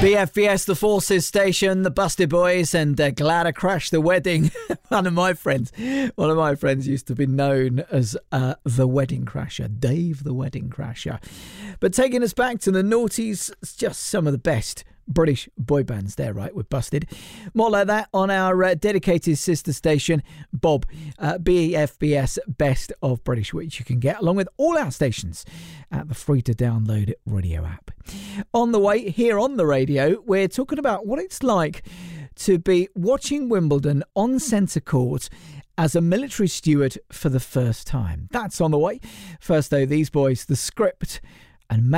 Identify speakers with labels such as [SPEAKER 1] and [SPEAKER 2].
[SPEAKER 1] BFBS, the Forces Station, the Busted Boys, and Glad I Crashed the Wedding. One of my friends used to be known as the Wedding Crasher, Dave the Wedding Crasher. But taking us back to the noughties, it's just some of the best British boy bands there, right, with Busted. More like that on our dedicated sister station, Bob, BFBS Best of British, which you can get along with all our stations at the free-to-download radio app. On the way, here on the radio, we're talking about what it's like to be watching Wimbledon on centre court as a military steward for the first time. That's on the way. First, though, these boys, The Script, and